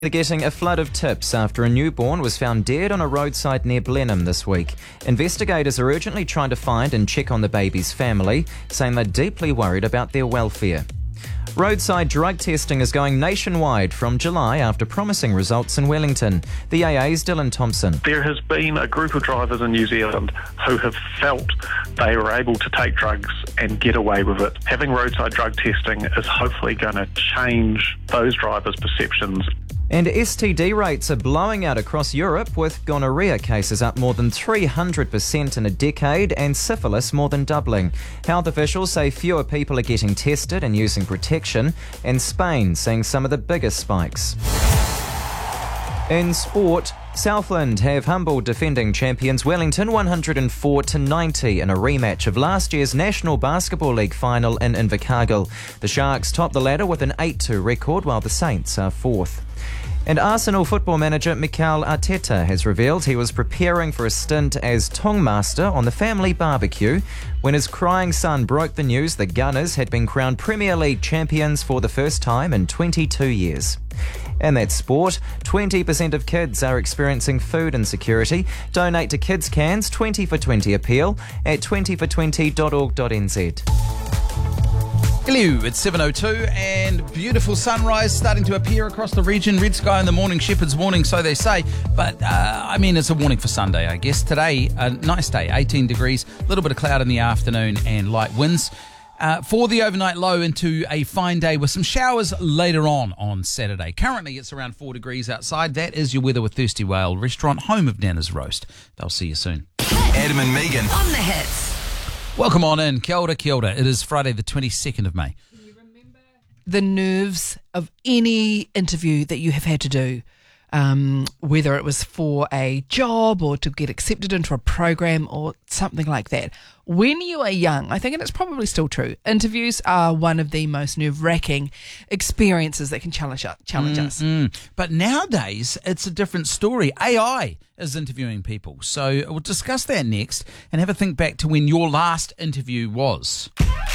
They're getting a flood of tips after a newborn was found dead on a roadside near Blenheim this week. Investigators are urgently trying to find and check on the baby's family, saying they're deeply worried about their welfare. Roadside drug testing is going nationwide from July after promising results in Wellington. The AA's Dylan Thompson. There has been a group of drivers in New Zealand who have felt they were able to take drugs and get away with it. Having roadside drug testing is hopefully going to change those drivers' perceptions. And STD rates are blowing out across Europe, with gonorrhea cases up more than 300% in a decade and syphilis more than doubling. Health officials say fewer people are getting tested and using protection, and Spain seeing some of the biggest spikes. In sport, Southland have humbled defending champions Wellington 104-90 in a rematch of last year's National Basketball League final in Invercargill. The Sharks top the ladder with an 8-2 record, while the Saints are fourth. And Arsenal football manager Mikel Arteta has revealed he was preparing for a stint as tongmaster on the family barbecue when his crying son broke the news the Gunners had been crowned Premier League champions for the first time in 22 years. And that's sport. 20% of kids are experiencing food insecurity. Donate to Kids Cans 20 for 20 appeal at 20for20.org.nz. Hello, it's 7:02 and beautiful sunrise starting to appear across the region. Red sky in the morning, shepherd's warning, so they say. But, it's a warning for Sunday, I guess. Today, a nice day, 18 degrees, a little bit of cloud in the afternoon and light winds. For the overnight low into a fine day with some showers later on Saturday. Currently, it's around 4 degrees outside. That is your weather with Thirsty Whale Restaurant, home of Nana's Roast. They'll see you soon. Adam and Megan on the hits. Welcome on in. Kia ora, kia ora. It is Friday the 22nd of May. Can you remember the nerves of any interview that you have had to do, whether it was for a job or to get accepted into a program or something like that? When you are young, I think, and it's probably still true, interviews are one of the most nerve-wracking experiences that can challenge us. But nowadays, it's a different story. AI is interviewing people. So we'll discuss that next and have a think back to when your last interview was.